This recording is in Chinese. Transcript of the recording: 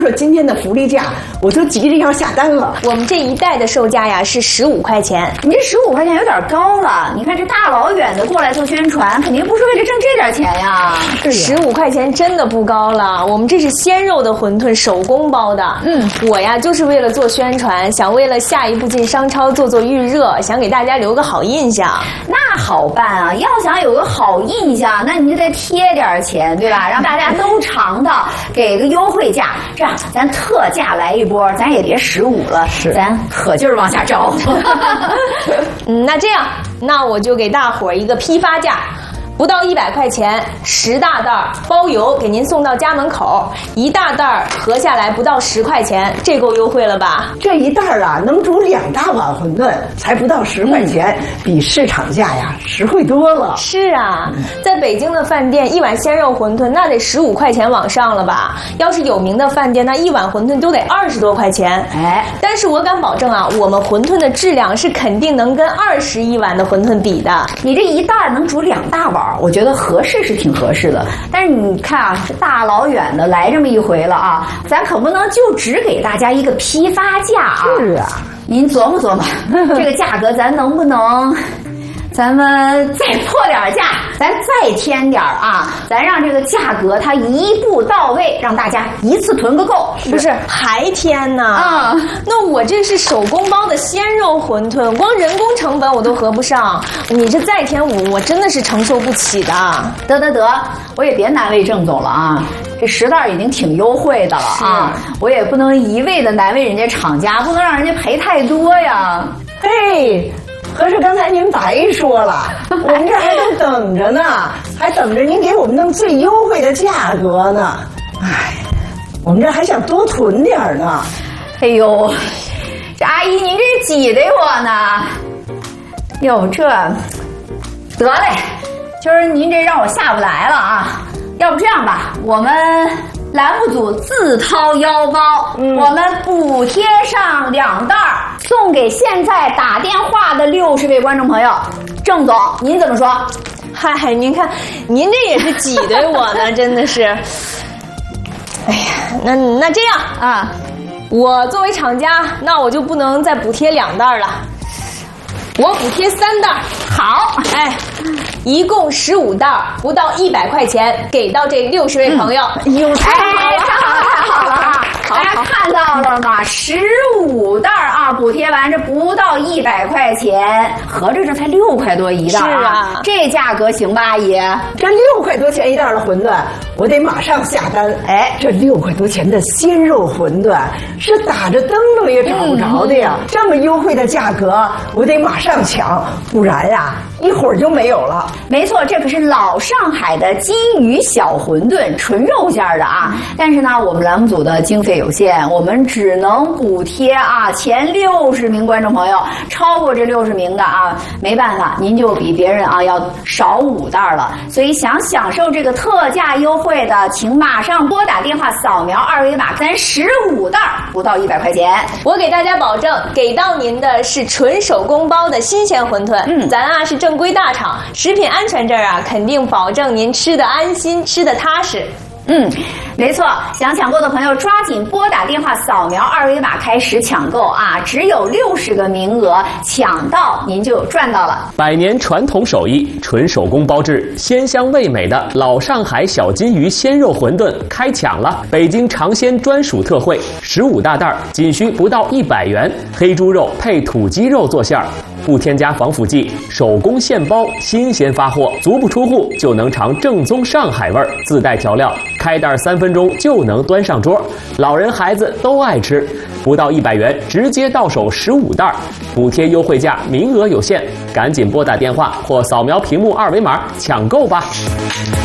说今天的福利价，我都急着要下单了。 我们这一袋的售价呀是15块钱， 你这15块钱有点高了。你看这大老远的过来做宣传，肯定不是为了挣这点钱呀。 15块钱真的不高了。我们这是鲜肉的馄饨，手工包的。我呀就是为了做宣传，想为了下一步进商超做预热，想给大家留个好印象。 那好办啊，要想有个好印象，那你就得贴点钱，对吧？让大家都尝到，给个优惠价，这样咱特价来一波，咱也别15了，咱可劲儿往下招。 那这样，那我就给大伙儿一个批发价。不到100块钱，10大袋包邮，给您送到家门口，1大袋合下来不到10块钱，这够优惠了吧？ 这一袋啊，能煮2大碗馄饨，才不到10块钱，比市场价呀实惠多了。 是啊，在北京的饭店，一碗鲜肉馄饨那得15块钱往上了吧？要是有名的饭店，那一碗馄饨都得20多块钱。但是我敢保证啊，我们馄饨的质量是肯定能跟21碗的馄饨比的。 你这一袋能煮2大碗。我觉得合适是挺合适的，但是你看啊，这大老远的来这么一回了啊，咱可不能就只给大家一个批发价啊。 是啊， 您琢磨琢磨，这个价格咱能不能？咱们再破点价，咱再添点啊！咱让这个价格它一步到位，让大家一次囤个够。 不是还添呢？那我这是手工包的鲜肉馄饨，光人工成本我都合不上。你这再添我真的是承受不起的。 得，我也别难为郑总了啊！这10袋已经挺优惠的了啊，我也不能一味的难为人家厂家，不能让人家赔太多呀。 嘿。合着刚才您白说了，我们这还都等着呢，还等着您给我们弄最优惠的价格呢。哎，我们这还想多囤点呢。 哎呦，这阿姨您这挤得我呢。哟，这得嘞，今儿您这让我下不来了啊。要不这样吧，我们栏目组自掏腰包，我们补贴上2袋，送给现在打电话的60位观众朋友。郑总，您怎么说？ 嗨，您看，您这也是挤兑我呢，真的是。哎呀，那这样啊，我作为厂家，那我就不能再补贴2袋了，我补贴3袋。好，一共15袋，不到100块钱，给到这60位朋友。 太好了啊！大家看到了吗？15袋啊，补贴完这不到100块钱，合着这才6块多一袋啊！ 是啊， 这价格行吧，阿姨？ 这6块多钱一袋的馄饨，我得马上下单。这6块多钱的鲜肉馄饨是打着灯笼也找不着的呀！这么优惠的价格，我得马上抢，不然呀，一会儿就没有了。 没错，这可是老上海的金鱼小馄饨，纯肉馅的啊！但是呢，我们栏目组的经费有限，我们只能补贴啊前60名观众朋友，超过这60名的啊，没办法，您就比别人啊要少5袋了。所以想享受这个特价优惠的，请马上拨打电话扫描2维码，咱15袋不到100块钱。 我给大家保证，给到您的是纯手工包的新鲜馄饨。咱啊是正规大厂，食品安全这儿啊肯定保证您吃得安心，吃得踏实。 没错，想抢购的朋友抓紧拨打电话扫描2维码开始抢购啊！只有60个名额，抢到您就赚到了。 100年传统手艺，纯手工包制，鲜香味美的老上海小金鱼鲜肉馄饨开抢了！北京尝鲜专属特惠，15大袋，仅需不到100元，黑猪肉配土鸡肉做馅儿，不添加防腐剂，手工现包，新鲜发货，足不出户就能尝正宗上海味儿，自带调料，开袋3分钟就能端上桌，老人孩子都爱吃，不到100元直接到手15袋，补贴优惠价，名额有限，赶紧拨打电话或扫描屏幕2维码抢购吧。